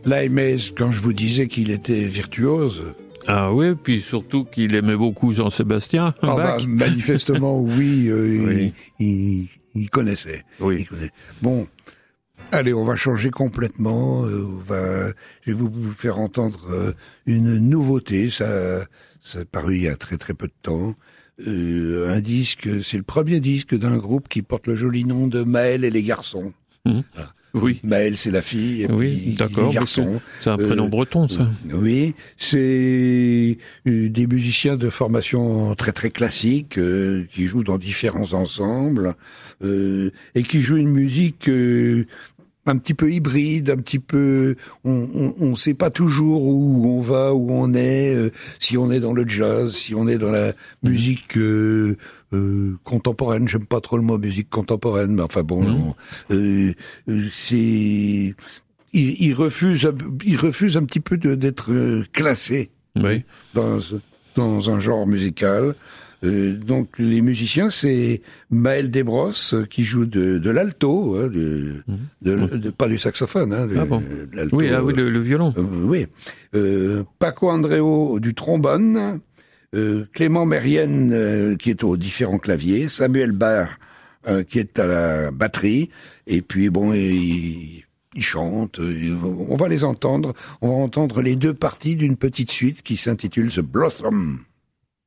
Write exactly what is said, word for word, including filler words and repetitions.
Lai Mei, quand je vous disais qu'il était virtuose. Ah oui, puis surtout qu'il aimait beaucoup Jean-Sébastien Ah Bach. bah, manifestement, oui, euh, Oui. Il, il, il connaissait. Oui. Il connaissait. Bon, allez, on va changer complètement. Euh, on va, je vais vous vous faire entendre euh, une nouveauté. Ça, ça a paru il y a très très peu de temps. Euh, un disque, c'est le premier disque d'un groupe qui porte le joli nom de Maël et les garçons. Mmh. Ah. Oui. Maël, c'est la fille, et Oui, puis d'accord. les garçons. C'est, c'est un prénom Euh, breton, ça. Oui, c'est euh, des musiciens de formation très très classique euh, qui jouent dans différents ensembles euh, et qui jouent une musique euh, un petit peu hybride, un petit peu. On, on, on sait pas toujours où on va, où on est, euh, si on est dans le jazz, si on est dans la musique euh, euh, contemporaine. J'aime pas trop le mot musique contemporaine, mais enfin bon, Mmh. non, euh, euh, c'est. Il, il refuse, il refuse un petit peu de, d'être euh, classé Oui. dans dans un genre musical. Euh, donc les musiciens, c'est Maël Desbrosses euh, qui joue de, de l'alto, hein, de, Mmh. de, de, pas du saxophone, hein, de, Ah bon. de l'alto. Oui, ah oui, le, le violon. Euh, oui. Euh, Paco Andreu du trombone, euh, Clément Mérienne euh, qui est aux différents claviers, Samuel Barr euh, qui est à la batterie, et puis bon, il, il chante. On va les entendre. On va entendre les deux parties d'une petite suite qui s'intitule The Blossom.